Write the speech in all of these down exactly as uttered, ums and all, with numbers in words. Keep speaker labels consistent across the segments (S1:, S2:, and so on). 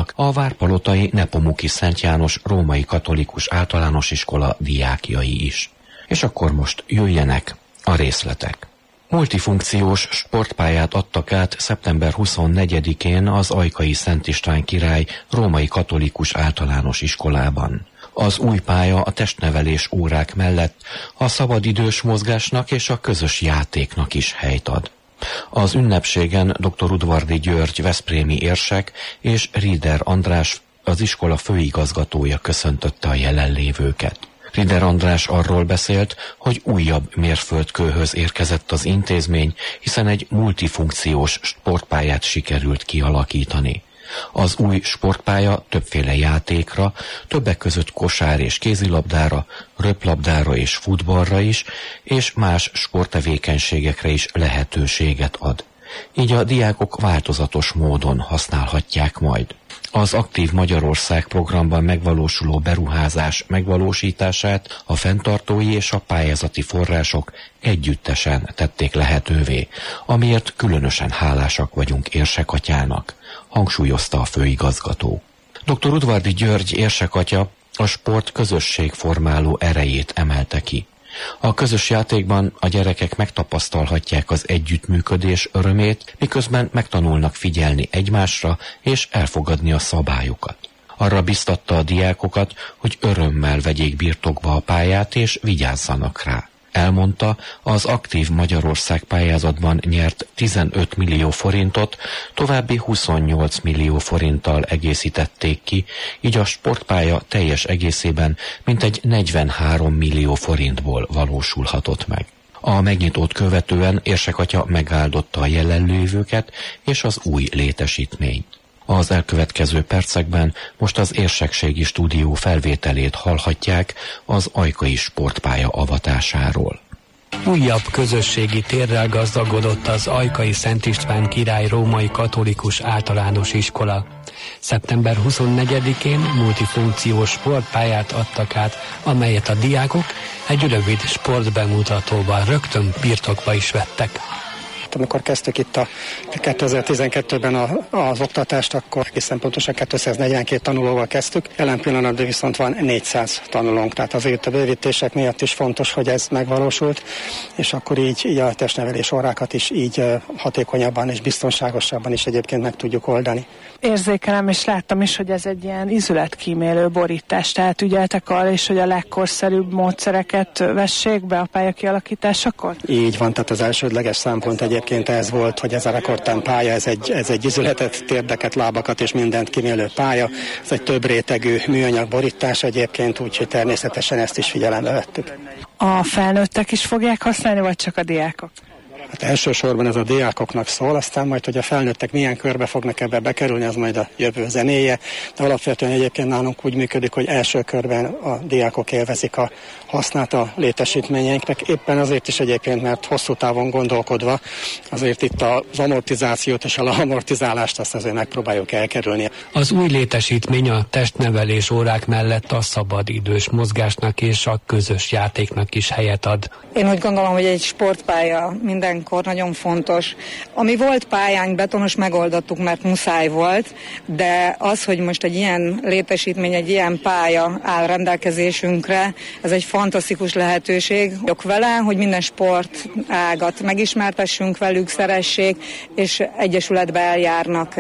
S1: vannak a várpalotai Nepomuki Szent János római katolikus általános iskola diákjai is. És akkor most jöjjenek a részletek. Multifunkciós sportpályát adtak át szeptember huszonnegyedikén az Ajkai Szent István király római katolikus általános iskolában. Az új pálya a testnevelés órák mellett a szabadidős mozgásnak és a közös játéknak is helyt ad. Az ünnepségen dr. Udvardi György veszprémi érsek és Rieder András, az iskola főigazgatója köszöntötte a jelenlévőket. Rieder András arról beszélt, hogy újabb mérföldkőhöz érkezett az intézmény, hiszen egy multifunkciós sportpályát sikerült kialakítani. Az új sportpálya többféle játékra, többek között kosár és kézilabdára, röplabdára és futballra is, és más sporttevékenységekre is lehetőséget ad. Így a diákok változatos módon használhatják majd. Az Aktív Magyarország programban megvalósuló beruházás megvalósítását a fenntartói és a pályázati források együttesen tették lehetővé, amiért különösen hálásak vagyunk Érsekattyának, hangsúlyozta a főigazgató. doktor Udvardi György érsekatya a sport közösségformáló erejét emelte ki. A közös játékban a gyerekek megtapasztalhatják az együttműködés örömét, miközben megtanulnak figyelni egymásra és elfogadni a szabályokat. Arra biztatta a diákokat, hogy örömmel vegyék birtokba a pályát és vigyázzanak rá. Elmondta, az Aktív Magyarország pályázatban nyert tizenöt millió forintot, további huszonnyolc millió forinttal egészítették ki, így a sportpálya teljes egészében mintegy negyvenhárom millió forintból valósulhatott meg. A megnyitót követően Érsekatya megáldotta a jelenlévőket és az új létesítményt. Az elkövetkező percekben most az érsekségi stúdió felvételét hallhatják az Ajkai sportpálya avatásáról.
S2: Újabb közösségi térrel gazdagodott az Ajkai Szent István király római katolikus általános iskola. szeptember huszonnegyedikén multifunkciós sportpályát adtak át, amelyet a diákok egy rövid sportbemutatóval rögtön birtokba is vettek.
S3: Amikor kezdtük itt a kétezer-tizenkettőben a, az oktatást, akkor egészen pontosan kétszáznegyvenkét tanulóval kezdtük. Jelen pillanatban viszont van négyszáz tanulónk, tehát azért a bővítések miatt is fontos, hogy ez megvalósult, és akkor így, így a testnevelés órákat is így hatékonyabban és biztonságosabban is egyébként meg tudjuk oldani.
S4: Érzékelem és láttam is, hogy ez egy ilyen izületkímélő borítás, tehát ügyeltek arra is, hogy a legkorszerűbb módszereket vessék be a pálya kialakításakor?
S3: Így van, tehát az elsődleges szempont egyébként ez volt, hogy ez a rekordtán pálya, ez egy, ez egy izületet, térdeket, lábakat és mindent kímélő pálya, ez egy több rétegű műanyag borítás egyébként, úgyhogy természetesen ezt is figyelembe vettük.
S4: A felnőttek is fogják használni, vagy csak a diákok?
S3: Hát elsősorban ez a diákoknak szól, aztán majd, hogy a felnőttek milyen körbe fognak ebbe bekerülni, az majd a jövő zenéje, de alapvetően egyébként nálunk úgy működik, hogy első körben a diákok élvezik a hasznát a létesítményeinknek, éppen azért is egyébként, mert hosszú távon gondolkodva azért itt az amortizációt és a amortizálást azt azért megpróbáljuk elkerülni.
S2: Az új létesítmény a testnevelés órák mellett a szabadidős mozgásnak és a közös játéknak is helyet ad.
S5: Én úgy gondolom, hogy egy sportpálya mindenkor nagyon fontos. Ami volt pályánk, betonos megoldottuk, mert muszáj volt, de az, hogy most egy ilyen létesítmény, egy ilyen pálya áll rendelkezésünkre, ez egy fantasztikus lehetőség. Jok vele, hogy minden sport ágat megismertessünk velük, szeressék, és egyesületbe eljárnak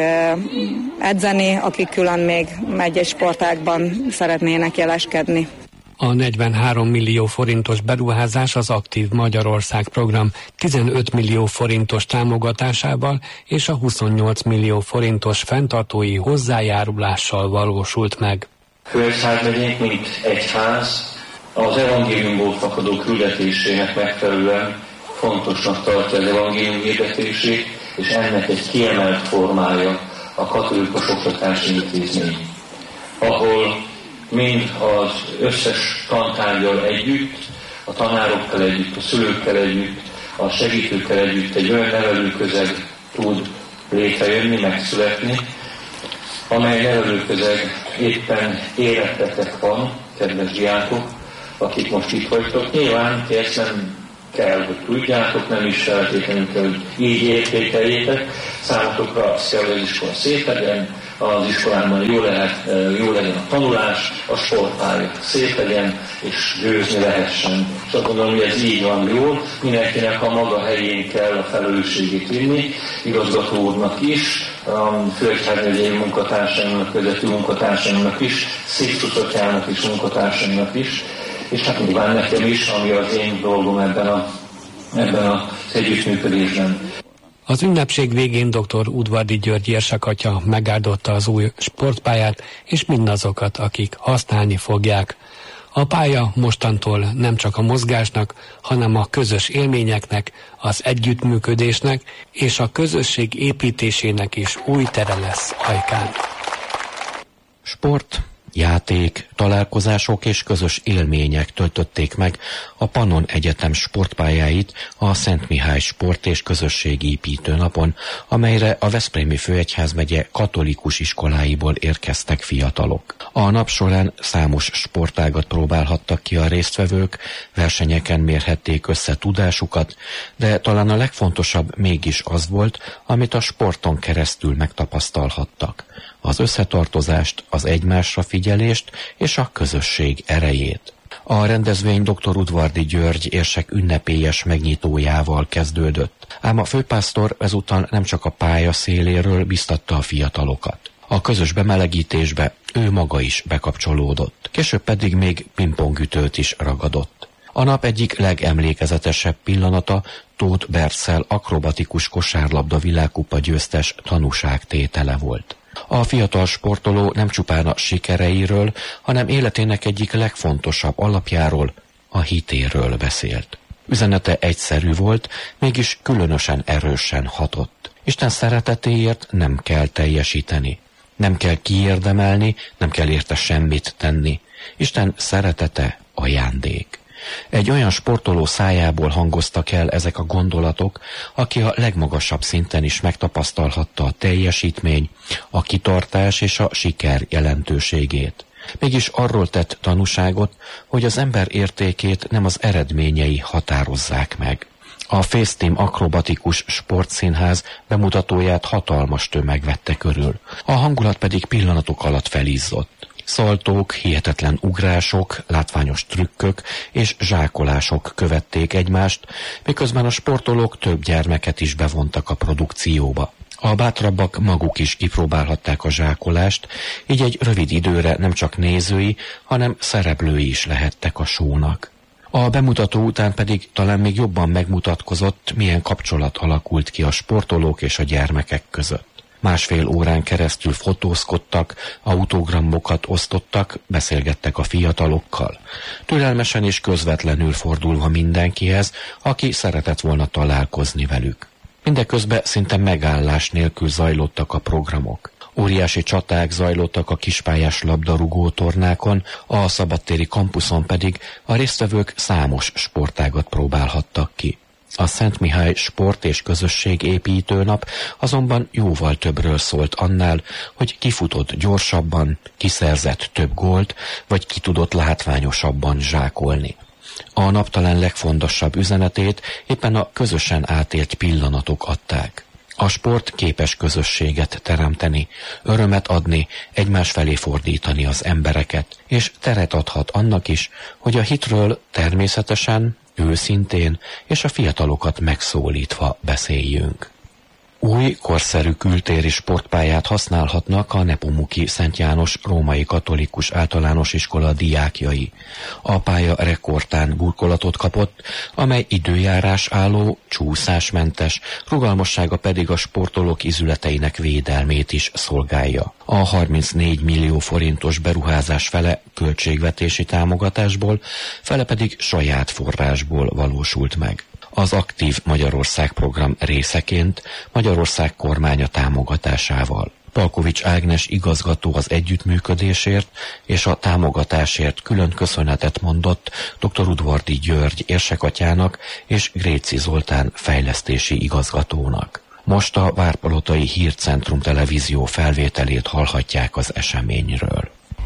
S5: edzeni, akik külön még egy-egy sportágban szeretnének jeleskedni.
S2: A negyvenhárom millió forintos beruházás az Aktív Magyarország program tizenöt millió forintos támogatásával és a huszonnyolc millió forintos fenntartói hozzájárulással valósult meg.
S6: Főegyházmegyénk, mint egyház, az evangéliumból fakadó küldetésének megfelelően fontosnak tartja az evangélium hirdetését, és ennek egy kiemelt formája a katolikus oktatási intézmény, ahol mind az összes tantárgyal együtt, a tanárokkal együtt, a szülőkkel együtt, a segítőkkel együtt egy olyan nevelőközeg tud létrejönni, megszületni, amely nevelőközeg éppen életetek van, kedves diákok, akik most itt vagytok. Nyilván ti ezt nem kell, hogy tudjátok, nem is feltétlenül kell, hogy így értékeljétek. Számotokra azt kell, hogy az iskola szép legyen, az iskolában jó, lehet, jó legyen a tanulás, a sportpálya szép legyen, és győzni lehessen. És azt gondolom, hogy ez így van jól, mindenkinek a maga helyén kell a felelősségét vinni, igazgató úrnak is, a főegyházmegyei munkatársaimnak, közötti munkatársaimnak is, Sixtusatyának és munkatársaimnak is, és hát nyilván nekem is, ami az én dolgom ebben, a, ebben az együttműködésben.
S2: Az ünnepség végén dr. Udvardi György érsakatya megáldotta az új sportpályát és mindazokat, akik használni fogják. A pálya mostantól nem csak a mozgásnak, hanem a közös élményeknek, az együttműködésnek és a közösség építésének is új tere lesz Ajkán.
S1: Sport, játék, találkozások és közös élmények töltötték meg a Pannon Egyetem sportpályáit a Szent Mihály Sport- és Közösségépítő napon, amelyre a Veszprémi Főegyházmegye katolikus iskoláiból érkeztek fiatalok. A nap során számos sportágat próbálhattak ki a résztvevők, versenyeken mérhették össze tudásukat, de talán a legfontosabb mégis az volt, amit a sporton keresztül megtapasztalhattak. Az összetartozást, az egymásra figyelést és a közösség erejét. A rendezvény dr. Udvardi György érsek ünnepélyes megnyitójával kezdődött, ám a főpásztor ezúttal nem csak a pálya széléről biztatta a fiatalokat. A közös bemelegítésbe ő maga is bekapcsolódott, később pedig még pingpongütőt is ragadott. A nap egyik legemlékezetesebb pillanata Tóth Bercel akrobatikus kosárlabda világkupa győztes tanúságtétele volt. A fiatal sportoló nem csupán a sikereiről, hanem életének egyik legfontosabb alapjáról, a hitéről beszélt. Üzenete egyszerű volt, mégis különösen erősen hatott. Isten szeretetéért nem kell teljesíteni, nem kell kiérdemelni, nem kell érte semmit tenni. Isten szeretete ajándék. Egy olyan sportoló szájából hangoztak el ezek a gondolatok, aki a legmagasabb szinten is megtapasztalhatta a teljesítmény, a kitartás és a siker jelentőségét. Mégis arról tett tanúságot, hogy az ember értékét nem az eredményei határozzák meg. A Fésztim akrobatikus sportszínház bemutatóját hatalmas tömeg vette körül, a hangulat pedig pillanatok alatt felizzott. Szaltók, hihetetlen ugrások, látványos trükkök és zsákolások követték egymást, miközben a sportolók több gyermeket is bevontak a produkcióba. A bátrabbak maguk is kipróbálhatták a zsákolást, így egy rövid időre nem csak nézői, hanem szereplői is lehettek a show-nak. A bemutató után pedig talán még jobban megmutatkozott, milyen kapcsolat alakult ki a sportolók és a gyermekek között. Másfél órán keresztül fotózkodtak, autogramokat osztottak, beszélgettek a fiatalokkal. Türelmesen és közvetlenül fordulva mindenkihez, aki szeretett volna találkozni velük. Mindeközben szinte megállás nélkül zajlottak a programok. Óriási csaták zajlottak a kispályás labdarúgó tornákon, a szabadtéri kampuszon pedig a résztvevők számos sportágat próbálhattak ki. A Szent Mihály Sport- és Közösségépítő nap azonban jóval többről szólt annál, hogy ki futott gyorsabban, ki szerzett több gólt, vagy ki tudott látványosabban zsákolni. A nap talán legfontosabb üzenetét éppen a közösen átélt pillanatok adták. A sport képes közösséget teremteni, örömet adni, egymás felé fordítani az embereket, és teret adhat annak is, hogy a hitről természetesen, őszintén és a fiatalokat megszólítva beszéljünk. Új, korszerű kültéri sportpályát használhatnak a Nepomuki Szent János Római Katolikus Általános Iskola diákjai. A pálya rekordtán burkolatot kapott, amely időjárás álló, csúszásmentes, rugalmassága pedig a sportolók izületeinek védelmét is szolgálja. A harmincnégy millió forintos beruházás fele költségvetési támogatásból, fele pedig saját forrásból valósult meg. Az Aktív Magyarország program részeként Magyarország kormánya támogatásával. Palkovics Ágnes igazgató az együttműködésért és a támogatásért külön köszönetet mondott dr. Udvardi György érsekatyának és Gréci Zoltán fejlesztési igazgatónak. Most a Várpalotai Hírcentrum televízió felvételét hallhatják az eseményről.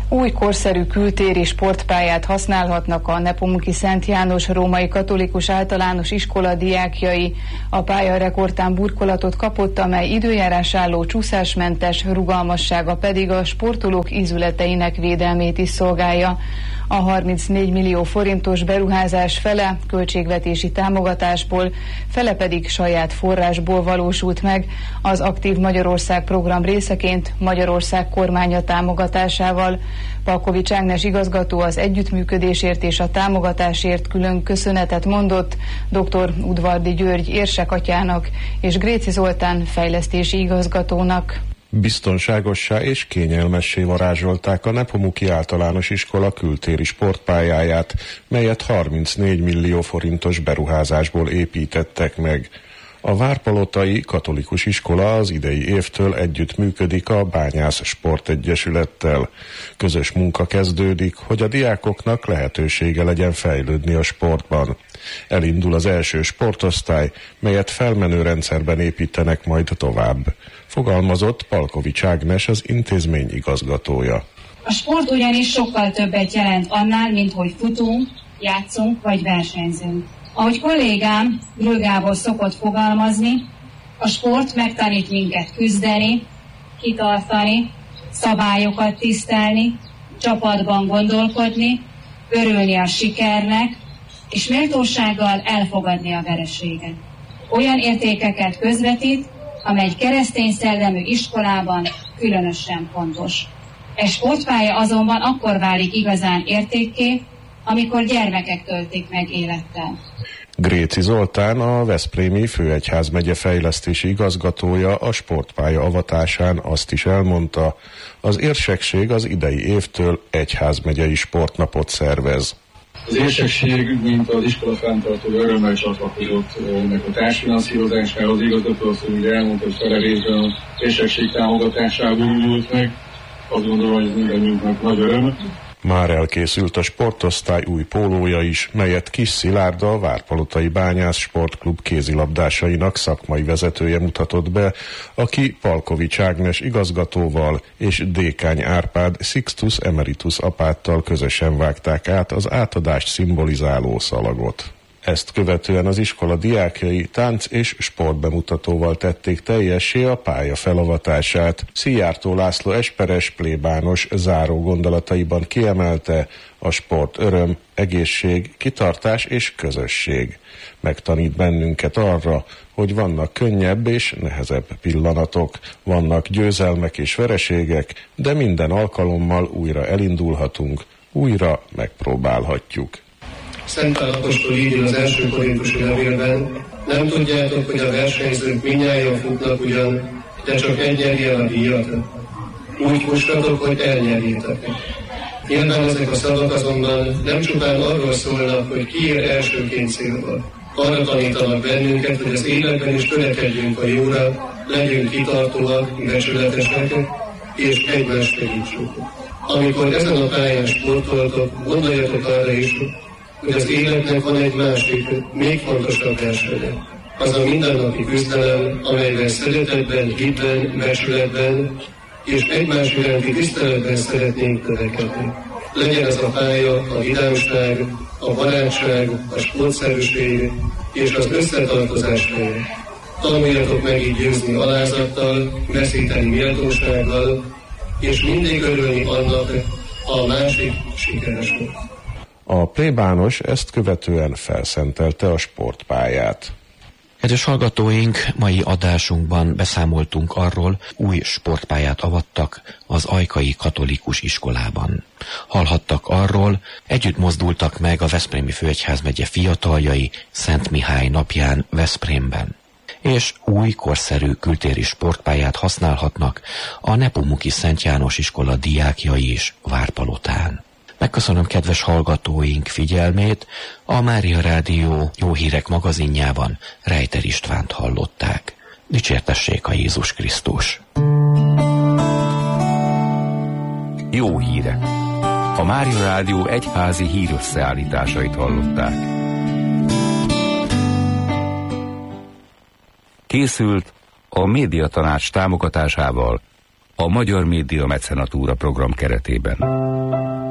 S7: Új korszerű kültéri sportpályát használhatnak a Nepomuki Szent János Római Katolikus Általános Iskola diákjai. A pálya rekordtán burkolatot kapott, amely időjárás álló csúszásmentes, rugalmassága pedig a sportolók ízületeinek védelmét is szolgálja. A harmincnégy millió forintos beruházás fele költségvetési támogatásból, fele pedig saját forrásból valósult meg, az Aktív Magyarország program részeként Magyarország kormánya támogatásával. Palkovics Ágnes igazgató az együttműködésért és a támogatásért külön köszönetet mondott dr. Udvardi György érsekatyának és Gréci Zoltán fejlesztési igazgatónak.
S8: Biztonságossá és kényelmessé varázsolták a Nepomuki Általános Iskola kültéri sportpályáját, melyet harmincnégy millió forintos beruházásból építettek meg. A Várpalotai Katolikus Iskola az idei évtől együtt működik a Bányász Sportegyesülettel. Közös munka kezdődik, hogy a diákoknak lehetősége legyen fejlődni a sportban. Elindul az első sportosztály, melyet felmenő rendszerben építenek majd tovább. Fogalmazott Palkovics Ágnes, az intézmény igazgatója.
S9: A sport ugyanis sokkal többet jelent annál, mint hogy futunk, játszunk vagy versenyzünk. Ahogy kollégám Grő Gábor szokott fogalmazni, a sport megtanít minket küzdeni, kitartani, szabályokat tisztelni, csapatban gondolkodni, örülni a sikernek, és méltósággal elfogadni a vereséget. Olyan értékeket közvetít, amely egy keresztény szellemű iskolában különösen fontos. E sportpálya azonban akkor válik igazán értékké, amikor gyermekek töltik meg élettel.
S8: Gréci Zoltán, a Veszprémi Főegyházmegye fejlesztési igazgatója a sportpálya avatásán azt is elmondta, az érsekség az idei évtől egyházmegyei sportnapot szervez.
S10: Az érsekség, mint az iskola fenntartója örömmel csatlakozott ennek a társfinanszírozásához, igazgató azt, hogy elmondta, hogy fele részben az érsekség támogatásából indult meg. Azt gondolom, hogy ez mindannyiunknak nagy öröm.
S8: Már elkészült a sportosztály új pólója is, melyet Kis Szilárd, a Várpalotai Bányász Sportklub kézilabdásainak szakmai vezetője mutatott be, aki Palkovics Ágnes igazgatóval és Dékány Árpád Sixtus Emeritus apáttal közösen vágták át az átadást szimbolizáló szalagot. Ezt követően az iskola diákjai tánc és sportbemutatóval tették teljessé a pálya felavatását. Szijjártó László esperes plébános záró gondolataiban kiemelte, a sport öröm, egészség, kitartás és közösség. Megtanít bennünket arra, hogy vannak könnyebb és nehezebb pillanatok, vannak győzelmek és vereségek, de minden alkalommal újra elindulhatunk, újra megpróbálhatjuk.
S11: Szent Pál apostol írja az első korintusi levélben, nem tudjátok, hogy a versenyzők mindnyájan futnak ugyan, de csak egy nyeri el a díjat. Úgy fussatok, hogy elnyerjétek. Nyilván ezek a szavak azonban nem csupán arról szólnak, hogy ki ér elsőként célba. Arra tanítanak bennünket, hogy az életben is törekedjünk a jóra, legyünk kitartóak, becsületesek, és egymást segítsük. Amikor ezen a pályán sportoltok, gondoljatok arra is, hogy az életnek van egy másik, még fontosabb versenye. Az a mindennapi küzdelem, amelyben szeretetben, hitben, becsületben és egymás iránti tiszteletben szeretnénk törekedni. Legyen ez a pálya a vidámság, a barátság, a sportszerűség és az összetartozás helye. Tanuljatok meg így győzni alázattal, veszíteni méltósággal, és mindig örülni annak, ha a másik sikeres volt.
S8: A plébános ezt követően felszentelte a sportpályát.
S1: Kedves hallgatóink, mai adásunkban beszámoltunk arról, új sportpályát avattak az Ajkai Katolikus Iskolában. Hallhattak arról, együtt mozdultak meg a Veszprémi Főegyházmegye fiataljai Szent Mihály napján Veszprémben. És új korszerű kültéri sportpályát használhatnak a Nepomuki Szent János Iskola diákjai is Várpalotán. Megköszönöm kedves hallgatóink figyelmét, a Mária Rádió Jó Hírek magazinjában Rejter Istvánt hallották. Dicsértessék a Jézus Krisztus!
S12: Jó hírek! A Mária Rádió egyházi hírösszeállításait hallották. Készült a Médiatanács támogatásával a Magyar Média Mecenatúra program keretében.